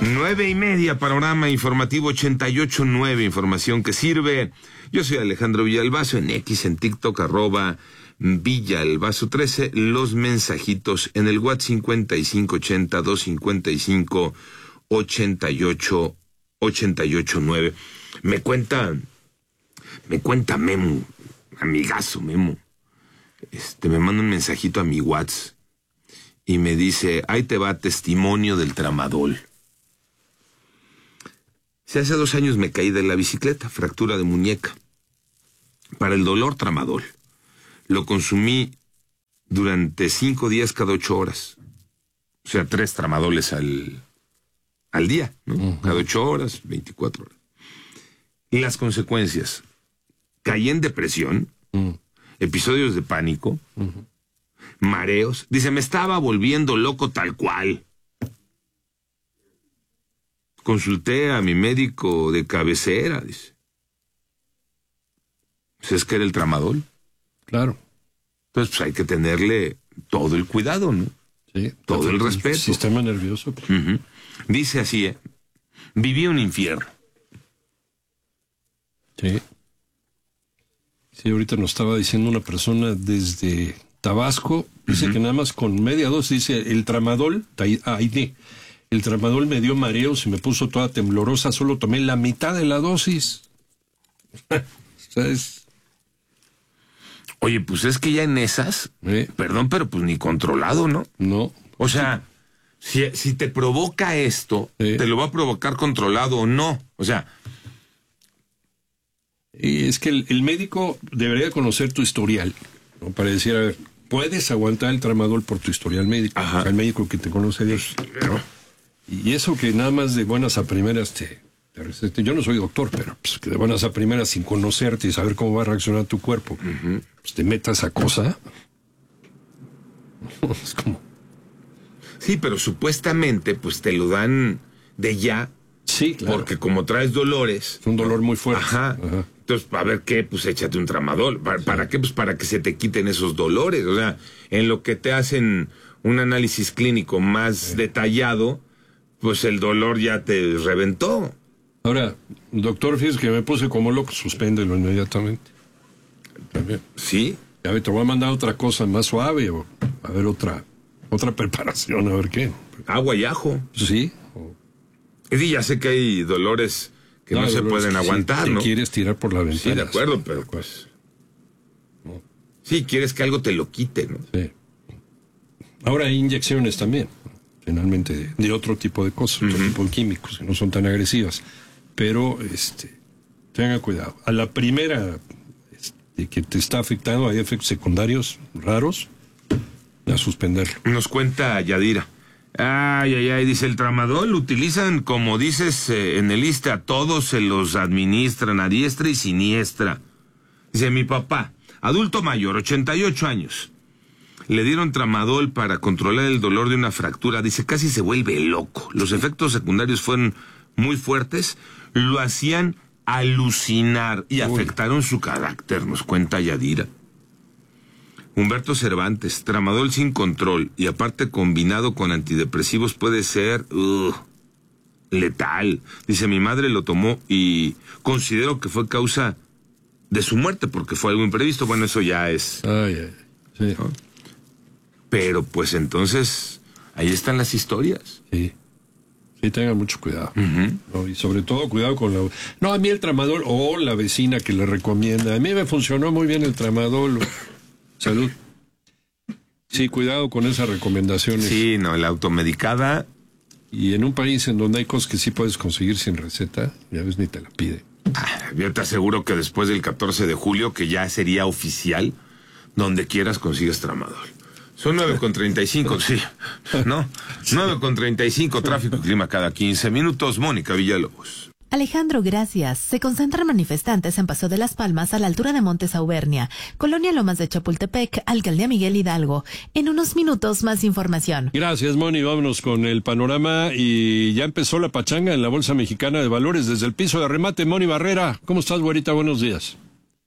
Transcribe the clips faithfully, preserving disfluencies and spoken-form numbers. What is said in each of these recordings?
Nueve y media, panorama informativo ochenta y ocho nueve, información que sirve. Yo soy Alejandro Villalbazo, en X, en TikTok, arroba Villalbazo trece, los mensajitos en el WhatsApp cincuenta y cinco ochenta, doscientos cincuenta y cinco, ochenta y ocho, ochenta y ocho nueve. Me cuenta, me cuenta Memo, amigazo Memo, este, me manda un mensajito a mi WhatsApp y me dice, ahí te va testimonio del tramadol. Si hace dos años me caí de la bicicleta, fractura de muñeca. Para el dolor, tramadol. Lo consumí durante cinco días cada ocho horas. O sea, tres tramadoles al, al día, ¿no? Uh-huh. Cada ocho horas, veinticuatro horas. Y las consecuencias. Caí en depresión, uh-huh. episodios de pánico, uh-huh. mareos. Dice, me estaba volviendo loco tal cual. Consulté a mi médico de cabecera, dice. Pues es que era el tramadol. Claro. Entonces, pues hay que tenerle todo el cuidado, ¿no? Sí. Todo el respeto. Sistema nervioso. Pues. Uh-huh. Dice así, ¿eh? Viví un infierno. Sí. Sí, ahorita nos estaba diciendo una persona desde Tabasco, dice uh-huh. que nada más con media dosis, dice, el tramadol, ahí el tramadol me dio mareos y me puso toda temblorosa, solo tomé la mitad de la dosis. ¿Sabes? Oye, pues es que ya en esas, ¿Eh? perdón, pero pues ni controlado, ¿no? No. O sea, si, si te provoca esto, ¿Eh? te lo va a provocar controlado o no. O sea... Y es que el, el médico debería conocer tu historial, ¿no? Para decir, a ver, puedes aguantar el tramadol por tu historial médico. Ajá. O sea, el médico que te conoce Dios. Pero... Y eso que nada más de buenas a primeras te, te recete. Yo no soy doctor, pero pues, que de buenas a primeras, sin conocerte y saber cómo va a reaccionar tu cuerpo, uh-huh. pues te meta esa cosa. Es como... Sí, pero supuestamente pues te lo dan de ya. Sí, claro. Porque como traes dolores... Es un dolor muy fuerte. Ajá. Ajá. Entonces, a ver qué, pues échate un tramadol. ¿Para, sí. ¿Para qué? Pues para que se te quiten esos dolores. O sea, en lo que te hacen un análisis clínico más sí. detallado, pues el dolor ya te reventó. Ahora, doctor, fíjese que me puse como loco, suspéndelo inmediatamente. También. ¿Sí? A ver, te voy a mandar otra cosa más suave o a ver otra otra preparación, a ver qué. Agua y ajo. Sí. O... Y ya sé que hay dolores que no, no se pueden que aguantar, sí, ¿no? Te quieres tirar por la ventana. Sí, de acuerdo, pero pues... No. Sí, quieres que algo te lo quite, ¿no? Sí. Ahora hay inyecciones también, finalmente, de, de otro tipo de cosas, uh-huh. otro tipo de químicos, que no son tan agresivas. Pero, este, tengan cuidado. A la primera este, que te está afectando, hay efectos secundarios raros, a suspenderlo. Nos cuenta Yadira. Ay, ay, ay, dice, el tramadol lo utilizan, como dices eh, en el liste, a todos se los administran a diestra y siniestra. Dice, mi papá, adulto mayor, ochenta y ocho años, le dieron tramadol para controlar el dolor de una fractura. Dice, casi se vuelve loco. Los efectos secundarios fueron muy fuertes, lo hacían alucinar y Uy. afectaron su carácter, nos cuenta Yadira. Humberto Cervantes, tramadol sin control y aparte combinado con antidepresivos puede ser uh, letal. Dice, mi madre lo tomó y considero que fue causa de su muerte porque fue algo imprevisto. Bueno, eso ya es... Ay, ay, sí. ¿no? Pero pues entonces, ahí están las historias. Sí. Sí, tengan mucho cuidado. Uh-huh. ¿No? Y sobre todo, cuidado con la... No, a mí el tramadol, o la vecina que le recomienda. A mí me funcionó muy bien el tramadol. Salud. Sí, cuidado con esas recomendaciones. Sí, no, la automedicada. Y en un país en donde hay cosas que sí puedes conseguir sin receta, ya ves, ni te la pide. Ah, yo te aseguro que después del catorce de julio, que ya sería oficial, donde quieras consigues tramadol. Son nueve con treinta y cinco, sí, ¿no? nueve con treinta y cinco, tráfico y clima cada quince minutos. Mónica Villalobos. Alejandro, gracias. Se concentran manifestantes en Paso de las Palmas a la altura de Montes Auvernia, Colonia Lomas de Chapultepec, Alcaldía Miguel Hidalgo. En unos minutos más información. Gracias, Moni. Vámonos con el panorama y ya empezó la pachanga en la Bolsa Mexicana de Valores desde el piso de remate. Moni Barrera, ¿cómo estás, güerita? Buenos días.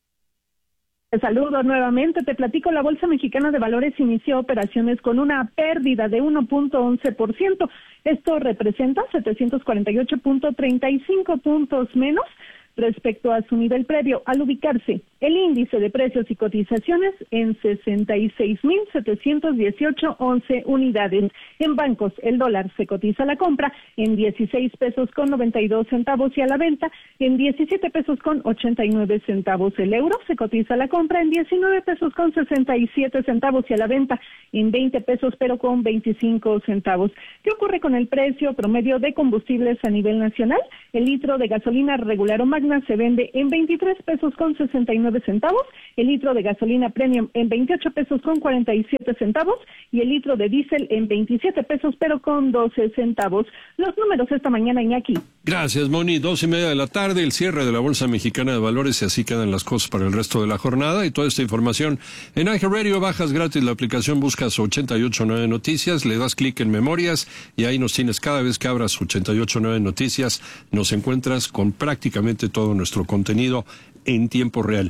Te saludo nuevamente, te platico, la Bolsa Mexicana de Valores inició operaciones con una pérdida de uno punto once por ciento. Esto representa setecientos cuarenta y ocho punto treinta y cinco puntos menos respecto a su nivel previo, al ubicarse el índice de precios y cotizaciones en sesenta y seis mil setecientos dieciocho punto once unidades. En bancos, el dólar se cotiza a la compra en dieciséis pesos con noventa y dos centavos y a la venta en diecisiete pesos con ochenta y nueve centavos. El euro se cotiza a la compra en diecinueve pesos con sesenta y siete centavos y a la venta en veinte pesos pero con veinticinco centavos. ¿Qué ocurre con el precio promedio de combustibles a nivel nacional? El litro de gasolina regular o magna se vende en veintitrés pesos con sesenta y nueve centavos, el litro de gasolina premium en veintiocho pesos con cuarenta y siete centavos y el litro de diésel en veintisiete pesos pero con doce centavos. Los números esta mañana, Iñaki. Gracias, Moni. Dos y media de la tarde, el cierre de la Bolsa Mexicana de Valores, y así quedan las cosas para el resto de la jornada. Y toda esta información en iHeartRadio, bajas gratis la aplicación, buscas ochenta y ocho punto nueve Noticias, le das clic en Memorias y ahí nos tienes. Cada vez que abras ochenta y ocho punto nueve Noticias, nos encuentras con prácticamente todo nuestro contenido en tiempo real.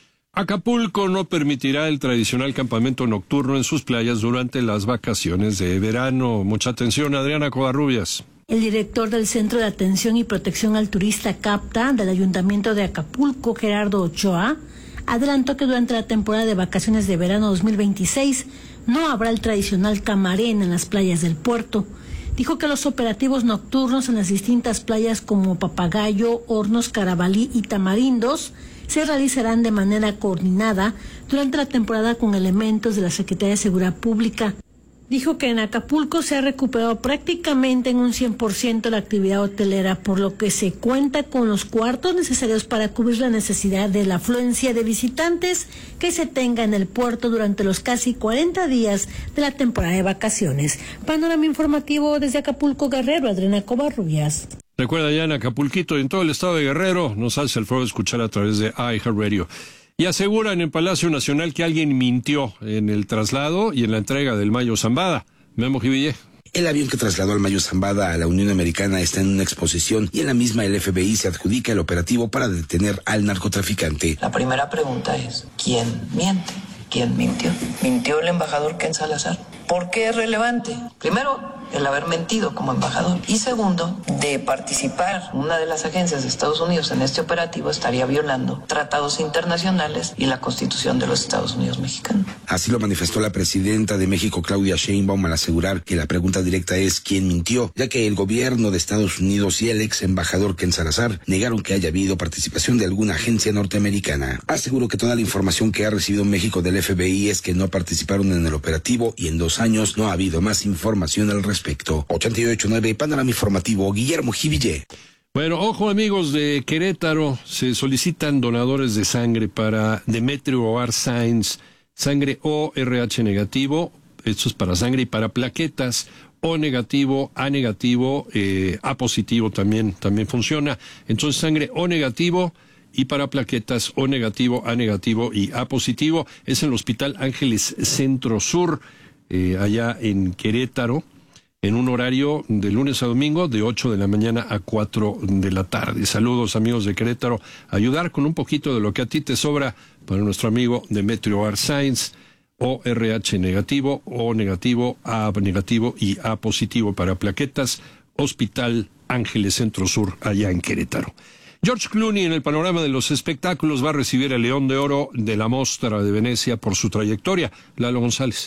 Acapulco no permitirá el tradicional campamento nocturno en sus playas durante las vacaciones de verano. Mucha atención, Adriana Covarrubias. El director del Centro de Atención y Protección al Turista CAPTA del Ayuntamiento de Acapulco, Gerardo Ochoa, adelantó que durante la temporada de vacaciones de verano dos mil veintiséis no habrá el tradicional camarén en las playas del puerto. Dijo que los operativos nocturnos en las distintas playas como Papagayo, Hornos, Carabalí y Tamarindos se realizarán de manera coordinada durante la temporada con elementos de la Secretaría de Seguridad Pública. Dijo que en Acapulco se ha recuperado prácticamente en un cien por ciento la actividad hotelera, por lo que se cuenta con los cuartos necesarios para cubrir la necesidad de la afluencia de visitantes que se tenga en el puerto durante los casi cuarenta días de la temporada de vacaciones. Panorama informativo desde Acapulco, Guerrero, Adriana Covarrubias. Recuerda, ya en Acapulquito y en todo el estado de Guerrero, nos hace el favor de escuchar a través de iHeartRadio. Y aseguran en Palacio Nacional que alguien mintió en el traslado y en la entrega del Mayo Zambada. Memo Jiville. El avión que trasladó al Mayo Zambada a la Unión Americana está en una exposición y en la misma el F B I se adjudica el operativo para detener al narcotraficante. La primera pregunta es, ¿quién miente? ¿Quién mintió? ¿Mintió el embajador Ken Salazar? ¿Por qué es relevante? Primero, el haber mentido como embajador. Y segundo, de participar una de las agencias de Estados Unidos en este operativo estaría violando tratados internacionales y la Constitución de los Estados Unidos mexicanos. Así lo manifestó la presidenta de México, Claudia Sheinbaum, al asegurar que la pregunta directa es ¿quién mintió? Ya que el gobierno de Estados Unidos y el ex embajador Ken Salazar negaron que haya habido participación de alguna agencia norteamericana. Aseguró que toda la información que ha recibido México del F B I es que no participaron en el operativo y en dos años no ha habido más información al respecto. ochenta y ocho punto nueve, Panorama Informativo, Guillermo Jiville. Bueno, ojo amigos de Querétaro, se solicitan donadores de sangre para Demetrio R. Sainz, sangre O R H negativo, esto es para sangre, y para plaquetas O negativo, A negativo, eh, A positivo también, también funciona. Entonces sangre O negativo y para plaquetas O negativo, A negativo y A positivo. Es en el Hospital Ángeles Centro Sur, eh, allá en Querétaro, en un horario de lunes a domingo de ocho de la mañana a cuatro de la tarde. Saludos amigos de Querétaro, ayudar con un poquito de lo que a ti te sobra para nuestro amigo Demetrio R. Sainz, O R H negativo, O negativo, A negativo y A positivo para plaquetas, Hospital Ángeles Centro Sur, allá en Querétaro. George Clooney, en el panorama de los espectáculos, va a recibir el León de Oro de la Mostra de Venecia por su trayectoria. Lalo González.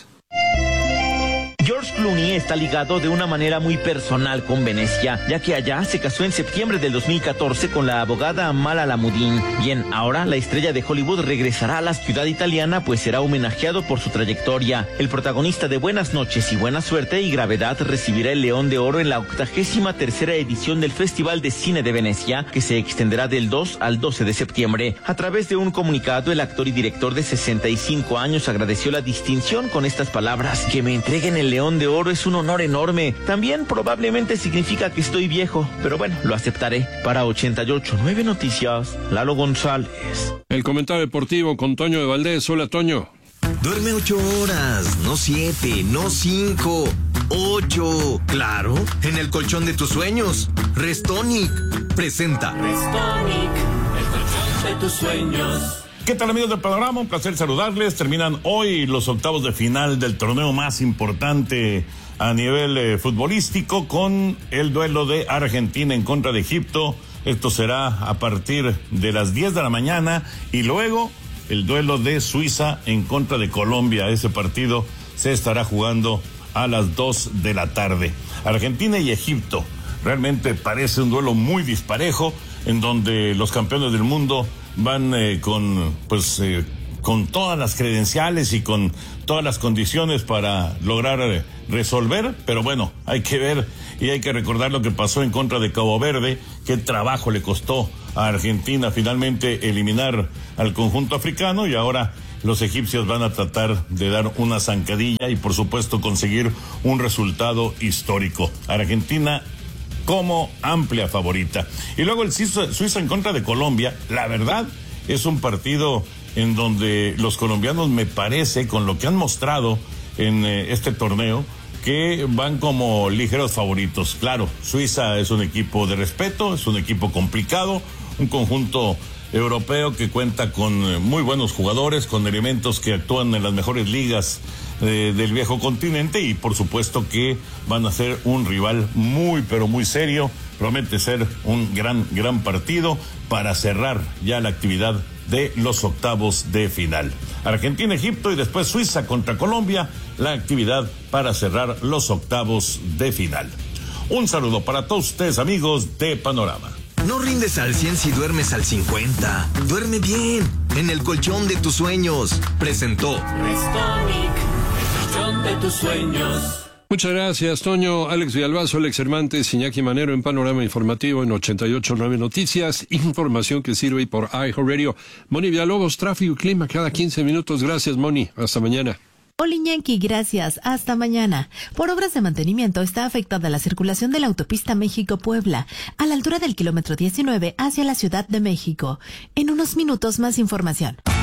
George Clooney está ligado de una manera muy personal con Venecia, ya que allá se casó en septiembre del dos mil catorce con la abogada Mala Lamudin. Bien, ahora la estrella de Hollywood regresará a la ciudad italiana, pues será homenajeado por su trayectoria. El protagonista de Buenas noches y buena suerte y Gravedad recibirá el León de Oro en la octagésima tercera edición del Festival de Cine de Venecia, que se extenderá del dos al doce de septiembre. A través de un comunicado, el actor y director de sesenta y cinco años agradeció la distinción con estas palabras: que me entreguen el León de Oro es un honor enorme. También probablemente significa que estoy viejo, pero bueno, lo aceptaré. Para ochenta y ocho punto nueve Noticias, Lalo González. El comentario deportivo con Toño de Valdés. Hola, Toño. Duerme ocho horas, no siete, no cinco, ocho. Claro, en el colchón de tus sueños. Restonic presenta. Restonic, el colchón de tus sueños. ¿Qué tal, amigos del Panorama? Un placer saludarles. Terminan hoy los octavos de final del torneo más importante a nivel eh, futbolístico, con el duelo de Argentina en contra de Egipto. Esto será a partir de las diez de la mañana, y luego el duelo de Suiza en contra de Colombia. Ese partido se estará jugando a las dos de la tarde. Argentina y Egipto. Realmente parece un duelo muy disparejo, en donde los campeones del mundo van eh, con, pues, eh, con todas las credenciales y con todas las condiciones para lograr eh, resolver, pero bueno, hay que ver y hay que recordar lo que pasó en contra de Cabo Verde. Qué trabajo le costó a Argentina finalmente eliminar al conjunto africano, y ahora los egipcios van a tratar de dar una zancadilla y por supuesto conseguir un resultado histórico. Argentina como amplia favorita. Y luego el Suiza, Suiza en contra de Colombia. La verdad, es un partido en donde los colombianos, me parece, con lo que han mostrado en eh, este torneo, que van como ligeros favoritos. Claro, Suiza es un equipo de respeto, es un equipo complicado, un conjunto europeo que cuenta con eh, muy buenos jugadores, con elementos que actúan en las mejores ligas Eh, del viejo continente, y por supuesto que van a ser un rival muy pero muy serio. Promete ser un gran gran partido para cerrar ya la actividad de los octavos de final. Argentina, Egipto y después Suiza contra Colombia, la actividad para cerrar los octavos de final. Un saludo para todos ustedes, amigos de Panorama. No rindes al cien si duermes al cincuenta. Duerme bien, en el colchón de tus sueños. Presentó Restonic, el colchón de tus sueños. Muchas gracias, Toño. Alex Villalbazo, Alex Cervantes, Iñaki Manero en Panorama Informativo en ochenta y ocho punto nueve Noticias. Información que sirve por iHeartRadio. Moni Villalobos, tráfico y clima cada quince minutos. Gracias, Moni. Hasta mañana. Hola, Iñaki, gracias. Hasta mañana. Por obras de mantenimiento está afectada la circulación de la autopista México-Puebla, a la altura del kilómetro diecinueve hacia la Ciudad de México. En unos minutos más información.